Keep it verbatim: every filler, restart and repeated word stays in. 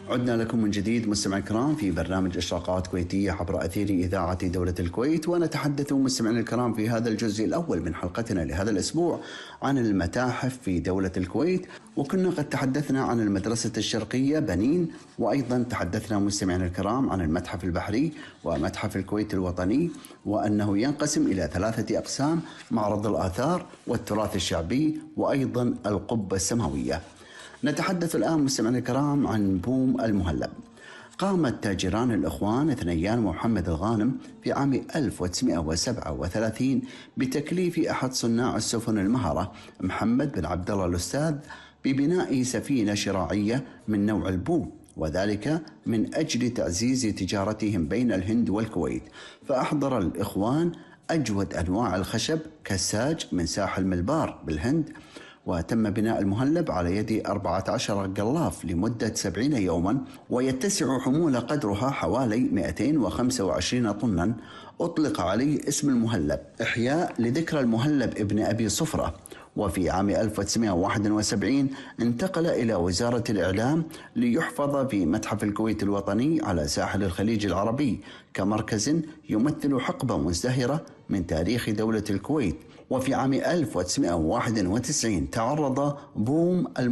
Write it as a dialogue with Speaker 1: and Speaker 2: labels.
Speaker 1: عدنا لكم من جديد مستمعي الكرام في برنامج إشراقات كويتية عبر أثير إذاعة دولة الكويت، ونتحدث مستمعينا الكرام في هذا الجزء الأول من حلقتنا لهذا الأسبوع عن المتاحف في دولة الكويت. وكنا قد تحدثنا عن المدرسة الشرقية بنين، وأيضا تحدثنا مستمعينا الكرام عن المتحف البحري ومتحف الكويت الوطني، وأنه ينقسم إلى ثلاثة أقسام: معرض الآثار والتراث الشعبي وأيضا القبة السماوية. نتحدث الآن مستمعينا الكرام عن بوم المهلب. قام التاجران الإخوان اثنيان ومحمد الغانم في عام ألف وتسعمائة وسبعة وثلاثين بتكليف أحد صناع السفن المهرة محمد بن عبد الله الأستاذ ببناء سفينة شراعية من نوع البوم، وذلك من أجل تعزيز تجارتهم بين الهند والكويت. فأحضر الإخوان أجود أنواع الخشب كالساج من ساحل ملبار بالهند، وتم بناء المهلب على يد أربعة عشر قلاف لمدة سبعين يوما، ويتسع حمولة قدرها حوالي مئتين وخمسة وعشرين طنا. أطلق عليه اسم المهلب إحياء لذكرى المهلب ابن أبي صفرة. وفي عام ألف وتسعمائة وواحد وسبعين انتقل إلى وزارة الإعلام ليحفظ في متحف الكويت الوطني على ساحل الخليج العربي كمركز يمثل حقبة مزدهرة من تاريخ دولة الكويت. وفي عام ألف وتسعمائة وواحد وتسعين تعرض بوم